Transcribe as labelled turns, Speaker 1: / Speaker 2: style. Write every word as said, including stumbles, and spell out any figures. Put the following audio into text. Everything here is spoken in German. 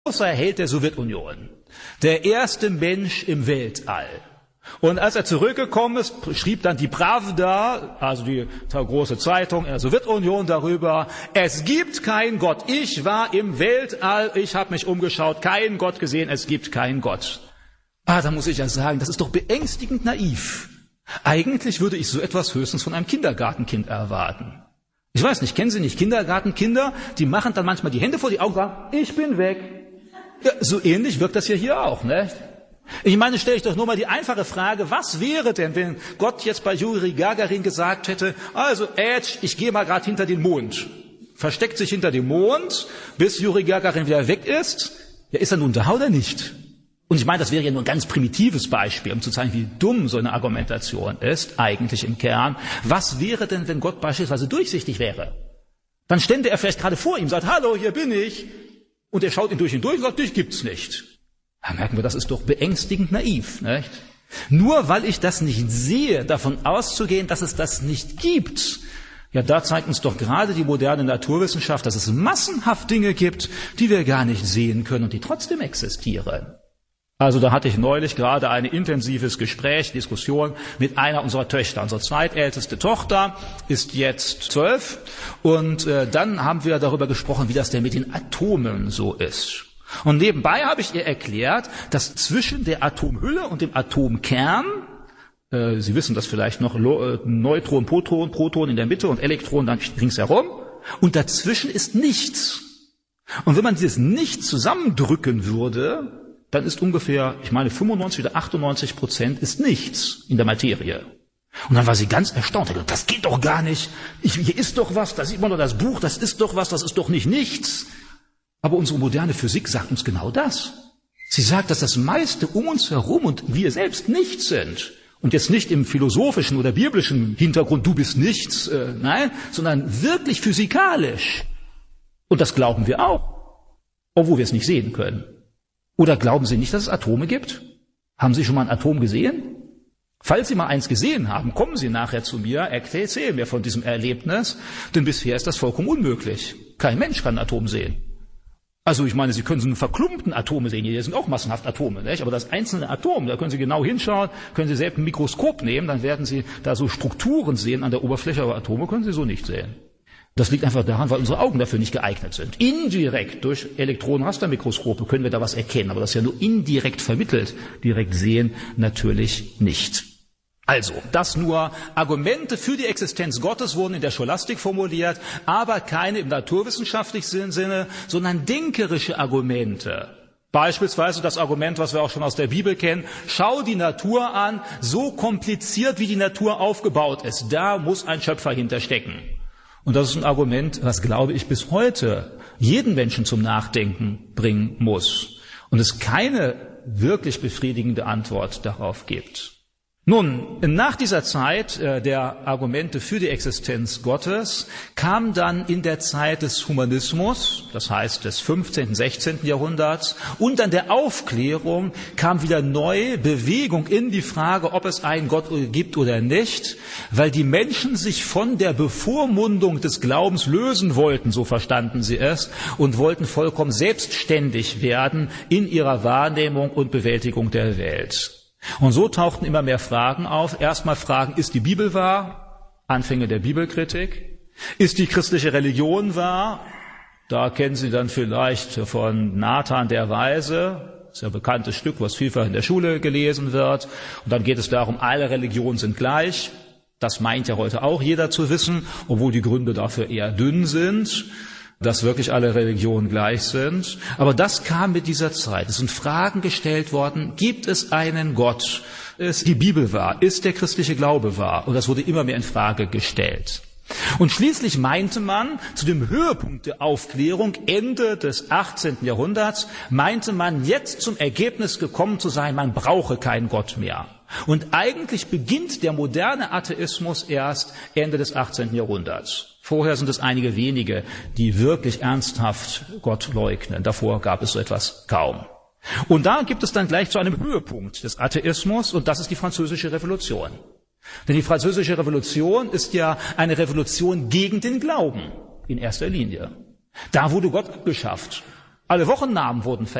Speaker 1: großer Held der Sowjetunion, der erste Mensch im Weltall. Und als er zurückgekommen ist, schrieb dann die Pravda, also die große Zeitung in der Sowjetunion, darüber: Es gibt keinen Gott. Ich war im Weltall, ich habe mich umgeschaut, keinen Gott gesehen, es gibt keinen Gott. Ah, da muss ich ja sagen, das ist doch beängstigend naiv. Eigentlich würde ich so etwas höchstens von einem Kindergartenkind erwarten. Ich weiß nicht, kennen Sie nicht Kindergartenkinder? Die machen dann manchmal die Hände vor die Augen und sagen: Ich bin weg. Ja, so ähnlich wirkt das ja hier auch, ne? Ich meine, stelle ich doch nur mal die einfache Frage: Was wäre denn, wenn Gott jetzt bei Juri Gagarin gesagt hätte: Also, Edge, ich gehe mal gerade hinter den Mond. Versteckt sich hinter dem Mond, bis Juri Gagarin wieder weg ist. Ja, ist er nun da oder nicht? Und ich meine, das wäre ja nur ein ganz primitives Beispiel, um zu zeigen, wie dumm so eine Argumentation ist, eigentlich im Kern. Was wäre denn, wenn Gott beispielsweise durchsichtig wäre? Dann stände er vielleicht gerade vor ihm, sagt: Hallo, hier bin ich. Und er schaut ihn durch ihn durch und sagt: Dich gibt's nicht. Da merken wir, das ist doch beängstigend naiv, nicht? Nur weil ich das nicht sehe, davon auszugehen, dass es das nicht gibt. Ja, da zeigt uns doch gerade die moderne Naturwissenschaft, dass es massenhaft Dinge gibt, die wir gar nicht sehen können und die trotzdem existieren. Also da hatte ich neulich gerade ein intensives Gespräch, Diskussion mit einer unserer Töchter. Unsere zweitälteste Tochter ist jetzt zwölf und äh, dann haben wir darüber gesprochen, wie das denn mit den Atomen so ist. Und nebenbei habe ich ihr erklärt, dass zwischen der Atomhülle und dem Atomkern, äh, Sie wissen das vielleicht noch, Lo- äh, Neutron, Proton, Proton in der Mitte und Elektron dann ringsherum, und dazwischen ist nichts. Und wenn man dieses Nichts zusammendrücken würde, dann ist ungefähr, ich meine, fünfundneunzig oder achtundneunzig Prozent ist nichts in der Materie. Und dann war sie ganz erstaunt. Sie hat gesagt: Das geht doch gar nicht. Ich, hier ist doch was, da sieht man doch das Buch, das ist doch was, das ist doch nicht nichts. Aber unsere moderne Physik sagt uns genau das. Sie sagt, dass das meiste um uns herum und wir selbst nichts sind. Und jetzt nicht im philosophischen oder biblischen Hintergrund, du bist nichts, äh, nein, sondern wirklich physikalisch. Und das glauben wir auch, obwohl wir es nicht sehen können. Oder glauben Sie nicht, dass es Atome gibt? Haben Sie schon mal ein Atom gesehen? Falls Sie mal eins gesehen haben, kommen Sie nachher zu mir, erzählen mir von diesem Erlebnis, denn bisher ist das vollkommen unmöglich. Kein Mensch kann ein Atom sehen. Also ich meine, Sie können so einen verklumpten Atome sehen, hier sind auch massenhaft Atome, nicht? Aber das einzelne Atom, da können Sie genau hinschauen, können Sie selbst ein Mikroskop nehmen, dann werden Sie da so Strukturen sehen an der Oberfläche, aber Atome können Sie so nicht sehen. Das liegt einfach daran, weil unsere Augen dafür nicht geeignet sind. Indirekt durch Elektronenrastermikroskope können wir da was erkennen, aber das ist ja nur indirekt vermittelt, direkt sehen natürlich nicht. Also, das nur Argumente für die Existenz Gottes wurden in der Scholastik formuliert, aber keine im naturwissenschaftlichen Sinne, sondern denkerische Argumente. Beispielsweise das Argument, was wir auch schon aus der Bibel kennen: Schau die Natur an, so kompliziert wie die Natur aufgebaut ist, da muss ein Schöpfer hinterstecken. Und das ist ein Argument, was, glaube ich, bis heute jeden Menschen zum Nachdenken bringen muss und es keine wirklich befriedigende Antwort darauf gibt. Nun, nach dieser Zeit äh, der Argumente für die Existenz Gottes kam dann in der Zeit des Humanismus, das heißt des fünfzehnten, sechzehnten Jahrhunderts, und dann der Aufklärung kam wieder neue Bewegung in die Frage, ob es einen Gott gibt oder nicht, weil die Menschen sich von der Bevormundung des Glaubens lösen wollten, so verstanden sie es, und wollten vollkommen selbstständig werden in ihrer Wahrnehmung und Bewältigung der Welt. Und so tauchten immer mehr Fragen auf. Erstmal Fragen: Ist die Bibel wahr? Anfänge der Bibelkritik. Ist die christliche Religion wahr? Da kennen Sie dann vielleicht von Nathan der Weise. Das ist ja ein bekanntes Stück, was vielfach in der Schule gelesen wird. Und dann geht es darum, alle Religionen sind gleich. Das meint ja heute auch jeder zu wissen, obwohl die Gründe dafür eher dünn sind, dass wirklich alle Religionen gleich sind. Aber das kam mit dieser Zeit. Es sind Fragen gestellt worden: Gibt es einen Gott? Ist die Bibel wahr? Ist der christliche Glaube wahr? Und das wurde immer mehr in Frage gestellt. Und schließlich meinte man, zu dem Höhepunkt der Aufklärung, Ende des achtzehnten Jahrhunderts, meinte man, jetzt zum Ergebnis gekommen zu sein, man brauche keinen Gott mehr. Und eigentlich beginnt der moderne Atheismus erst Ende des achtzehnten Jahrhunderts. Vorher sind es einige wenige, die wirklich ernsthaft Gott leugnen. Davor gab es so etwas kaum. Und da gibt es dann gleich zu einem Höhepunkt des Atheismus, und das ist die Französische Revolution. Denn die Französische Revolution ist ja eine Revolution gegen den Glauben in erster Linie. Da wurde Gott abgeschafft. Alle Wochennamen wurden